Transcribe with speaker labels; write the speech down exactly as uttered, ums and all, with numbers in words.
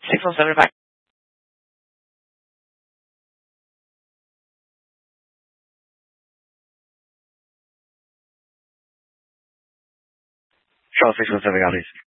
Speaker 1: six one seven back. Charles six one seven, got please.